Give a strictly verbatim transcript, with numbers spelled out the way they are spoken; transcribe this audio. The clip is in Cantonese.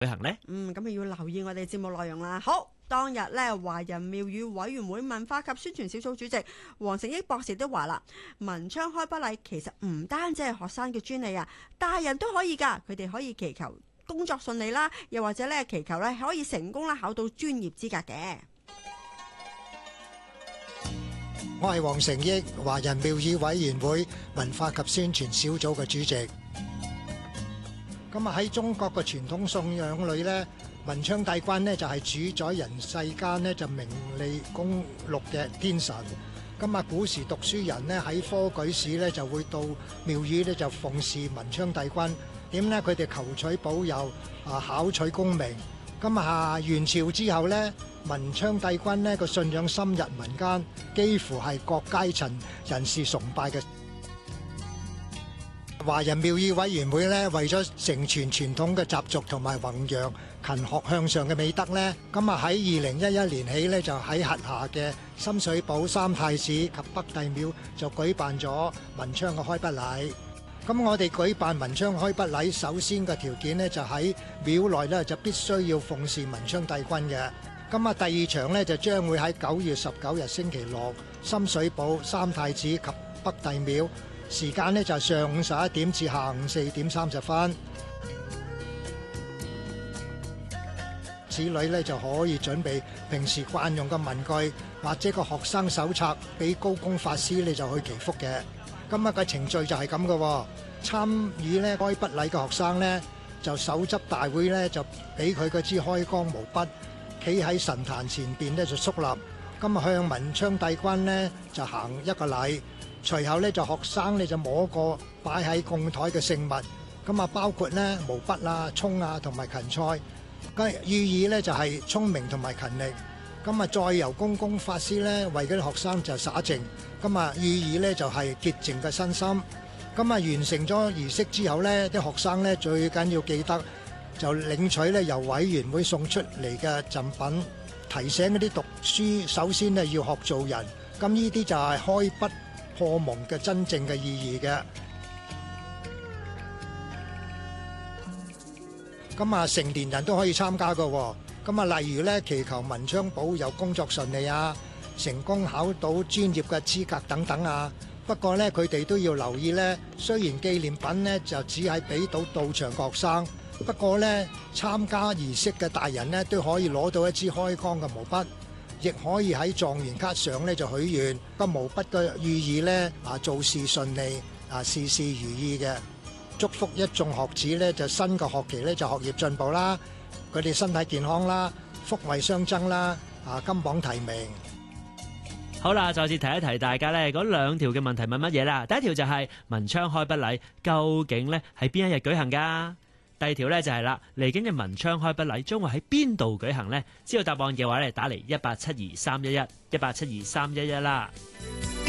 舉行呢？ 嗯，咁要留意我哋節目內容啦。好，當日呢，華人廟宇委員會文化及宣傳小組主席黃成益博士都話啦，文昌開筆禮其實唔單止係學生嘅專利啊，大人都可以噶，佢哋可以祈求工作順利啦，又或者咧祈求咧可以成功啦考到專業資格嘅。 我係黃成益，華人廟宇委員會文化及宣傳小組嘅主席。咁啊喺中國嘅傳統信仰裏呢，文昌帝君呢就係主宰人世間呢就名利公祿嘅天神。咁啊古時讀書人呢喺科舉試呢就會到廟宇呢就奉祀文昌帝君。點呢？佢哋求取保佑啊，考取功名。咁啊元朝之後呢，文昌帝君呢個信仰深入民間，幾乎係各階層人士崇拜嘅。華人廟宇委員會咧，為咗承傳傳統嘅習俗同埋弘揚勤學向上嘅美德咧，咁啊喺二零一一年起咧，就喺轄下嘅深水埗三太子及北帝廟就舉辦咗文昌嘅開筆禮。咁我哋舉辦文昌開筆禮，首先嘅條件咧就喺廟內咧就必須要奉祀文昌帝君嘅。咁啊第二場咧就將會喺九月十九日星期六，深水埗三太子及北帝廟。時間呢就上午十一點至下午四點三十分，子女呢就可以準備平時慣用嘅文具或者個學生手冊，俾高公法師呢就去祈福嘅。今日嘅程序就係咁嘅，參與呢開筆禮嘅學生呢，就手執大會呢，就俾佢嗰支開光毛筆，企喺神壇前邊呢就肅立，咁啊向文昌帝君呢就行一個禮。隨後咧就學生咧就摸過擺喺供台嘅聖物，咁啊包括咧毛筆啊、蔥啊同埋芹菜，咁寓意咧就係聰明同埋勤力。咁啊再由公公法師咧為嗰啲學生就灑淨，咁啊寓意咧就係潔淨嘅身心。咁啊完成咗儀式之後咧，啲學生咧最緊要記得就領取咧由委員會送出嚟嘅贈品，提醒嗰啲讀書首先咧要學做人。咁呢啲就係開筆破蒙嘅真正嘅意義嘅。咁啊成年人都可以參加㗎。咁啊例如咧祈求文昌保佑工作順利啊，成功考到專業嘅資格等等啊。不過咧佢哋都要留意咧，雖然紀念品咧就只係俾到到場學生，不過咧參加儀式嘅大人咧都可以攞到一支開光嘅毛筆，亦可以喺狀元卡上咧就許願。個毛筆嘅寓意咧啊，做事順利啊，事事如意嘅。祝福一眾學子咧就新個學期咧就學業進步啦，佢哋身體健康啦，福慧雙增啦，啊金榜題名。 好啦，再次提一提大家咧，嗰兩條嘅問題問乜嘢啦？第一條就係文昌開筆禮究竟咧喺邊一日舉行㗎？第二條咧就係啦，嚟緊嘅文昌開筆禮將會喺邊度舉行呢？知道答案嘅話咧，打嚟一八七二三一一一八七二三一一啦。